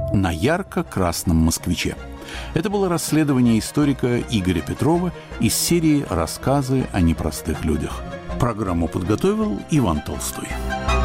на ярко-красном «Москвиче». Это было расследование историка Игоря Петрова из серии «Рассказы о непростых людях». Программу подготовил Иван Толстой.